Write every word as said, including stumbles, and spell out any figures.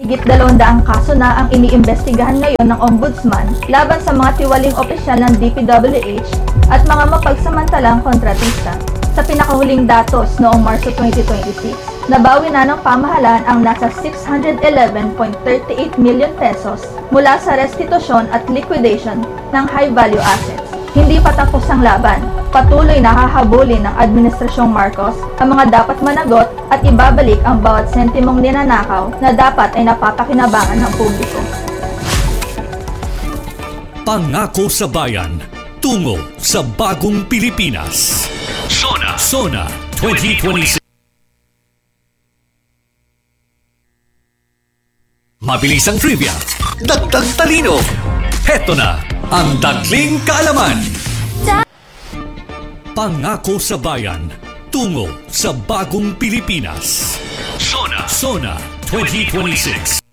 Higit dalawang kaso na ang iniimbestigahan ngayon ng Ombudsman laban sa mga tiwaling opisyal ng D P W H at mga mapagsamantalang kontratista. Sa pinakahuling datos noong Marso twenty twenty-six, nabawi na ng pamahalaan ang nasa six hundred eleven point three eight million pesos mula sa restitusyon at liquidation ng high-value assets. Hindi pa tapos ang laban. Patuloy na hahabulin ng Administrasyong Marcos ang mga dapat managot at ibabalik ang bawat sentimong ninanakaw na dapat ay napapakinabangan ng publiko. Pangako sa Bayan, tungo sa bagong Pilipinas. Sona, Sona twenty twenty-six. Mabilis ang trivia, dagdag talino. Heto na ang Dagling Kaalaman. Pangako sa Bayan, tungo sa bagong Pilipinas. Sona, Sona twenty twenty-six.